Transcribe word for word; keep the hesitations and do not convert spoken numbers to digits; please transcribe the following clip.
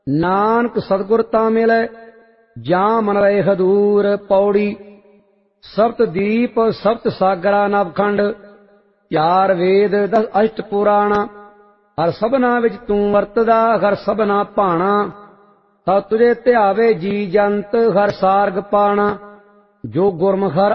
ਨਾਨਕ ਸਤਿਗੁਰ ਤਾਂ ਮਿਲੈ ਜਾਂ ਮਨ ਰਹੇ ਹਦੂਰ। ਪੌੜੀ। ਸਪਤ ਦੀਪ ਸਪਤ ਸਾਗਰਾ ਨਵਖੰਡ, ਚਾਰ ਵੇਦ ਦਸ ਅਸ਼ਟ ਪੁਰਾਣ। ਹਰ ਸਭਨਾ ਵਿੱਚ ਤੂੰ ਵਰਤਦਾ, ਹਰ ਸਭਨਾ ਭਾਣਾ। ਸਭ ਤੁਝੇ ਧਿਆਵੇ ਜੀ ਜੰਤ, ਹਰ ਸਾਰਗ ਪਾਣਾ। ਜੋ ਗੁਰਮੁਖ ਹਰਿ